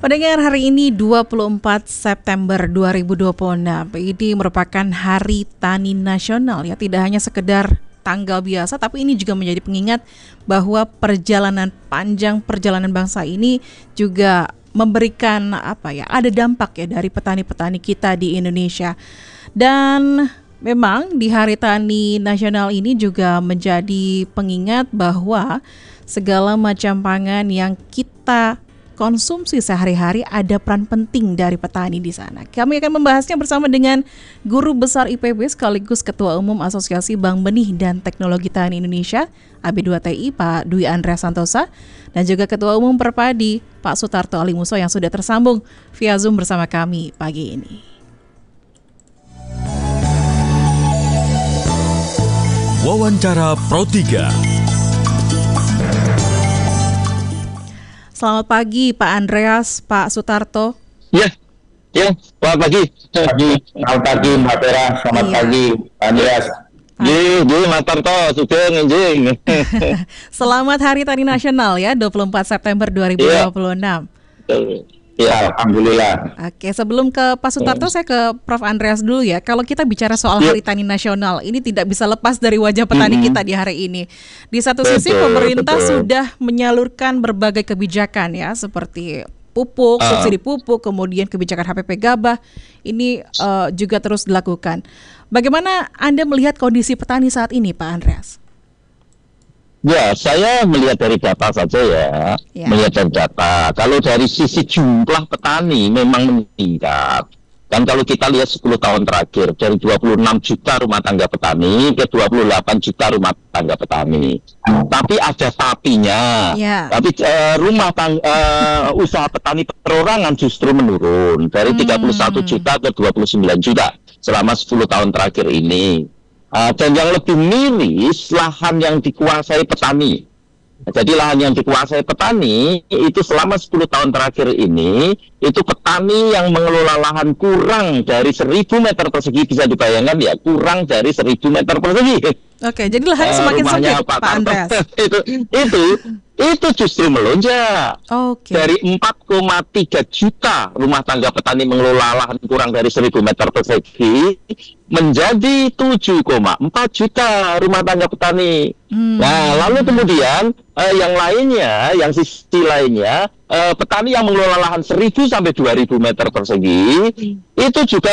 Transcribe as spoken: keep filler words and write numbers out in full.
Pendengar, hari ini dua puluh empat September dua ribu dua puluh enam. Ini merupakan Hari Tani Nasional ya, tidak hanya sekedar tanggal biasa, tapi ini juga menjadi pengingat bahwa perjalanan panjang perjalanan bangsa ini juga memberikan apa ya, ada dampak ya dari petani-petani kita di Indonesia. Dan memang di Hari Tani Nasional ini juga menjadi pengingat bahwa segala macam pangan yang kita konsumsi sehari-hari ada peran penting dari petani di sana. Kami akan membahasnya bersama dengan Guru Besar I P B sekaligus Ketua Umum Asosiasi Bank Benih dan Teknologi Tani Indonesia A B dua T I Pak Dwi Andreas Santosa, dan juga Ketua Umum Perpadi Pak Sutarto Alimuso yang sudah tersambung via Zoom bersama kami pagi ini. Wawancara Pro tiga. Selamat pagi Pak Andreas, Pak Sutarto. Ya, ya, selamat pagi. Pagi, selamat pagi Mbak Tera, selamat iya. pagi Pak Andreas. Ji, ji, Mas Tarto, sugeng enjing. Selamat Hari Tani Nasional ya, dua puluh empat September dua ribu dua puluh enam. Iya. Ya, alhamdulillah. Oke, sebelum ke Pak Sutarto, saya ke Prof Andreas dulu ya. Kalau kita bicara soal Hari Tani Nasional, ini tidak bisa lepas dari wajah petani mm-hmm. kita di hari ini. Di satu betul, sisi pemerintah betul. sudah menyalurkan berbagai kebijakan ya, seperti pupuk, uh. subsidi pupuk, kemudian kebijakan H P P Gabah, ini uh, juga terus dilakukan. Bagaimana Anda melihat kondisi petani saat ini, Pak Andreas? Ya, saya melihat dari data saja ya, ya. melihat dari data. Kalau dari sisi jumlah petani memang meningkat. Dan kalau kita lihat sepuluh tahun terakhir, dari dua puluh enam juta rumah tangga petani ke dua puluh delapan juta rumah tangga petani. Hmm. Tapi ada tapinya. Ya. Tapi uh, rumah tang- uh, usaha petani perorangan justru menurun dari hmm. tiga puluh satu juta ke dua puluh sembilan juta selama sepuluh tahun terakhir ini. Uh, dan yang lebih miris, lahan yang dikuasai petani. Jadi lahan yang dikuasai petani itu selama sepuluh tahun terakhir ini, itu petani yang mengelola lahan kurang dari seribu meter persegi, bisa dibayangkan ya, kurang dari seribu meter persegi. Oke, jadi lahannya uh, semakin sempit, Pak, Pak Andreas. itu, itu, itu justru melonjak. Okay. Dari empat koma tiga juta rumah tangga petani mengelola lahan kurang dari seribu meter persegi, menjadi tujuh koma empat juta rumah tangga petani. Hmm. Nah, lalu kemudian eh, yang lainnya, yang sisi lainnya, eh, petani yang mengelola lahan seribu sampai dua ribu meter persegi, itu juga